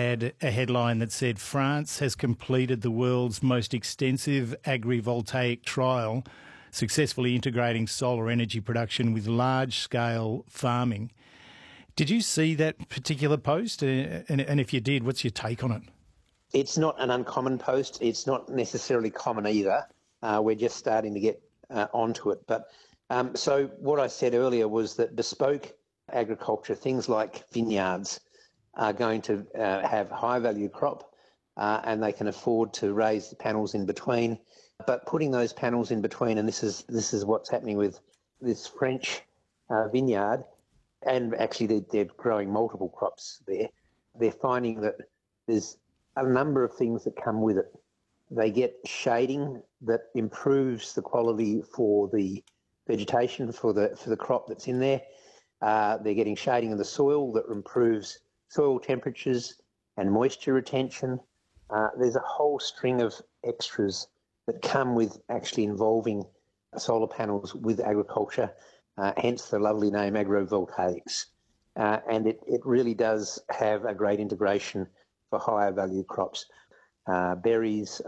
had a headline that said France has completed the world's most extensive agrivoltaic trial, successfully integrating solar energy production with large-scale farming. Did you see that particular post? And if you did, what's your take on it? It's not an uncommon post. It's not necessarily common either. We're just starting to get onto it. But so what I said earlier was that bespoke agriculture, things like vineyards, are going to have high-value crop and they can afford to raise the panels in between. But putting those panels in between, and this is what's happening with this French vineyard, and actually they're growing multiple crops there, they're finding that there's a number of things that come with it. They get shading that improves the quality for the vegetation, for the crop that's in there. They're getting shading of the soil that improves soil temperatures and moisture retention. There's a whole string of extras that come with actually involving solar panels with agriculture, hence the lovely name agrovoltaics. And it really does have a great integration for higher value crops, berries,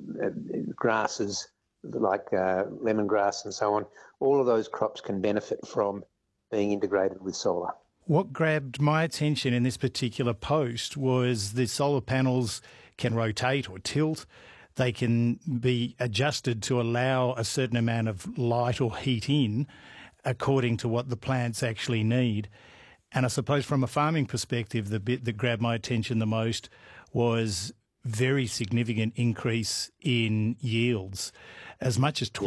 grasses like lemongrass and so on. All of those crops can benefit from being integrated with solar. What grabbed my attention in this particular post was the solar panels can rotate or tilt. They can be adjusted to allow a certain amount of light or heat in according to what the plants actually need. And I suppose from a farming perspective, the bit that grabbed my attention the most was very significant increase in yields, as much as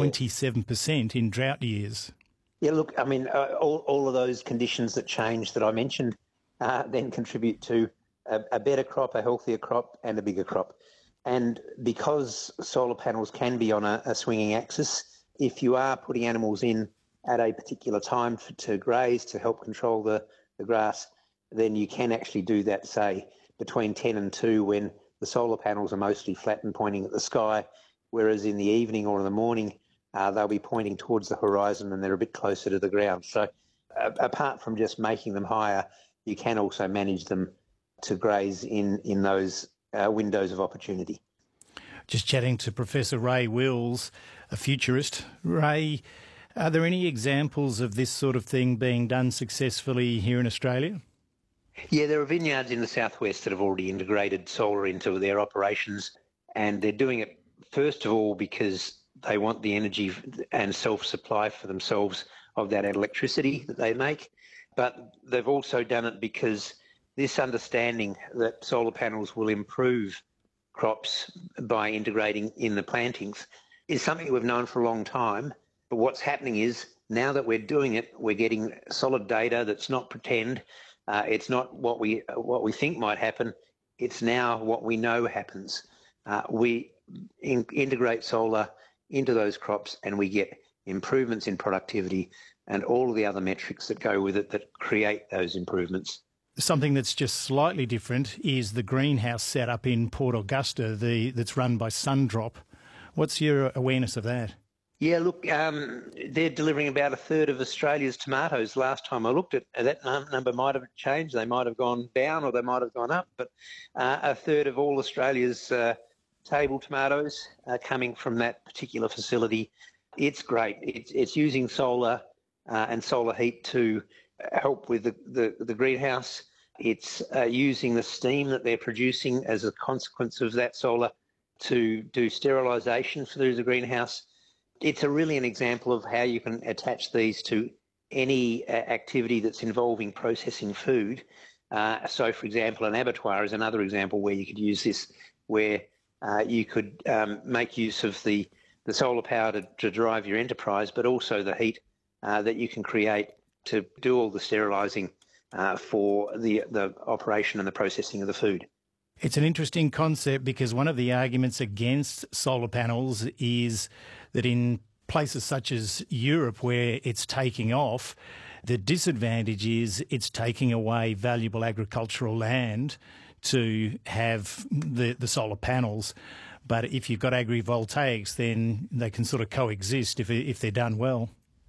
27% in drought years. Yeah, look, I mean, all of those conditions that change that I mentioned then contribute to a better crop, a healthier crop and a bigger crop. And because solar panels can be on a swinging axis, if you are putting animals in at a particular time to graze, to help control the grass, then you can actually do that, say, between 10 and 2 when the solar panels are mostly flat and pointing at the sky, whereas in the evening or in the morning, they'll be pointing towards the horizon and they're a bit closer to the ground. So apart from just making them higher, you can also manage them to graze in those windows of opportunity. Just chatting to Professor Ray Wills, a futurist. Ray, are there any examples of this sort of thing being done successfully here in Australia? Yeah, there are vineyards in the southwest that have already integrated solar into their operations, and they're doing it first of all because they want the energy and self-supply for themselves of that electricity that they make. But they've also done it because this understanding that solar panels will improve crops by integrating in the plantings is something we've known for a long time. But what's happening is now that we're doing it, we're getting solid data that's not pretend. It's not what we think might happen. It's now what we know happens. We integrate solar into those crops and we get improvements in productivity and all of the other metrics that go with it that create those improvements. Something that's just slightly different is the greenhouse setup in Port Augusta that's run by Sundrop. What's your awareness of that? Yeah, look, they're delivering about a third of Australia's tomatoes. Last time I looked at that number might have changed. They might have gone down or they might have gone up, but a third of all Australia's table tomatoes are coming from that particular facility. It's great. It's using solar and solar heat to help with the greenhouse. It's using the steam that they're producing as a consequence of that solar to do sterilisation through the greenhouse. It's really an example of how you can attach these to any activity that's involving processing food. So, for example, an abattoir is another example where you could use this, where you could make use of the solar power to drive your enterprise, but also the heat that you can create to do all the sterilising for the operation and the processing of the food. It's an interesting concept because one of the arguments against solar panels is that in places such as Europe where it's taking off, the disadvantage is it's taking away valuable agricultural land to have the solar panels. But if you've got agrivoltaics, then they can sort of coexist if they're done well.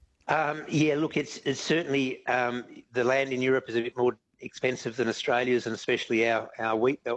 Yeah, look, it's certainly the land in Europe is a bit more expensive than Australia's, and especially our wheat belt